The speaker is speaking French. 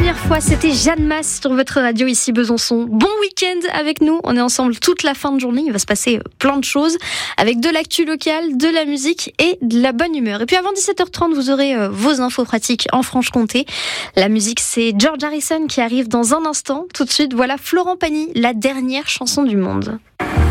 première fois, c'était Jeanne Masse sur votre radio ici Besançon. Bon week-end avec nous, on est ensemble toute la fin de journée, il va se passer plein de choses avec de l'actu locale, de la musique et de la bonne humeur. Et puis avant 17h30, vous aurez vos infos pratiques en Franche-Comté. La musique, c'est George Harrison qui arrive dans un instant. Tout de suite, voilà Florent Pagny, la dernière chanson du monde.